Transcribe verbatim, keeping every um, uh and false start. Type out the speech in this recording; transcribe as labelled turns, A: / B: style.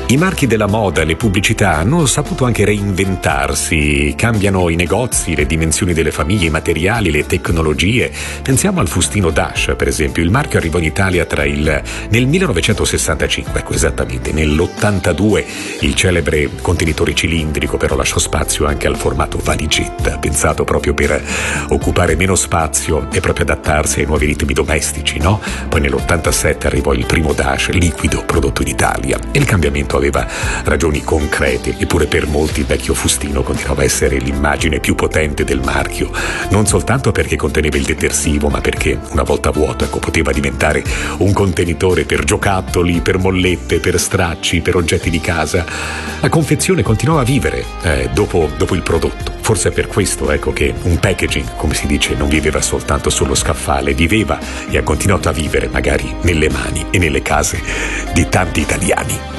A: I marchi della moda, le pubblicità hanno saputo anche reinventarsi, cambiano i negozi, le dimensioni delle famiglie, i materiali, le tecnologie. Pensiamo al fustino Dash, per esempio. Il marchio arrivò in Italia tra il nel millenovecentosessantacinque, ecco esattamente, nell'ottantadue il celebre contenitore cilindrico però lasciò spazio anche al formato valigetta, pensato proprio per occupare meno spazio e proprio adattarsi ai nuovi ritmi domestici, no? Poi nell'ottantasette arrivò il primo Dash liquido prodotto in Italia e il cambiamento aveva ragioni concrete, eppure per molti il vecchio fustino continuava a essere l'immagine più potente del marchio, non soltanto perché conteneva il detersivo, ma perché una volta vuoto, ecco, poteva diventare un contenitore per giocattoli, per mollette, per stracci, per oggetti di casa. La confezione continuava a vivere eh, dopo, dopo il prodotto. Forse è per questo, ecco, che un packaging, come si dice, non viveva soltanto sullo scaffale, viveva e ha continuato a vivere magari nelle mani e nelle case di tanti italiani.